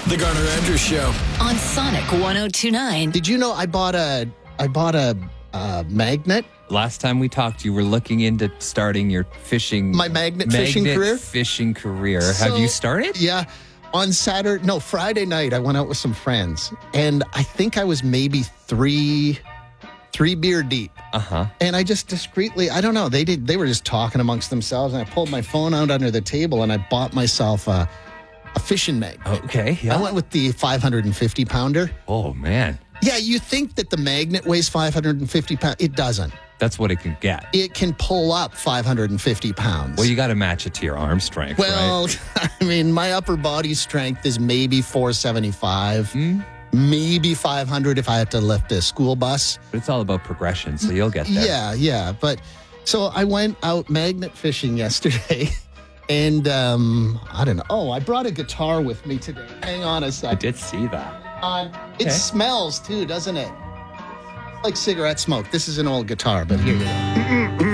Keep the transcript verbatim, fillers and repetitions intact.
The Garner Andrews Show on Sonic one oh two point nine. Did you know I bought a I bought a uh, magnet? Last time we talked, you were looking into starting your fishing... My magnet fishing magnet career? fishing career. So, Have you started? Yeah. On Saturday, no, Friday night, I went out with some friends, and I think I was maybe three, three beer deep. Uh-huh. And I just discreetly, I don't know, they did. They were just talking amongst themselves, and I pulled my phone out under the table, and I bought myself a, a fishing magnet. Okay, yeah. I went with the five hundred fifty pounder. Oh, man. Yeah, you think that the magnet weighs five hundred fifty pounds. It doesn't. That's what it can get. It can pull up five hundred fifty pounds. Well, you got to match it to your arm strength, Well, right? I mean, my upper body strength is maybe four seventy-five, Mm. maybe five hundred if I have to lift a school bus. But it's all about progression, so you'll get there. Yeah, yeah. But so I went out magnet fishing yesterday, and um, I don't know. Oh, I brought a guitar with me today. Hang on a I second. did see that. Uh, it Okay. smells too, doesn't it? Like cigarette smoke. This is an old guitar, but here you go.